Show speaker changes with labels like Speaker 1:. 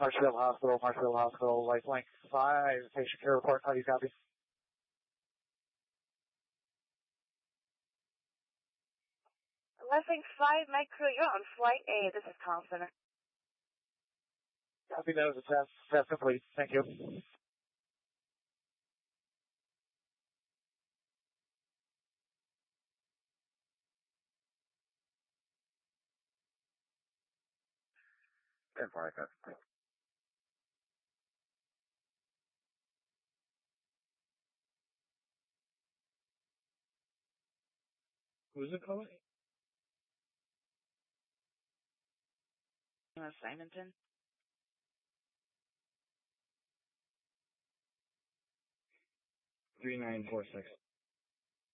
Speaker 1: Marshfield Hospital, Lifelink 5, patient care report, how do you copy?
Speaker 2: Lifelink 5, Med Crew, you're on Flight A, this is Call Center.
Speaker 1: Copy, that was a test. Test complete, thank you.
Speaker 3: Who's it calling?
Speaker 2: Simonton.
Speaker 3: 3946.